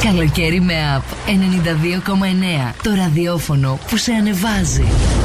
Καλοκαίρι με ΑΠ 92,9. Το ραδιόφωνο που σε ανεβάζει.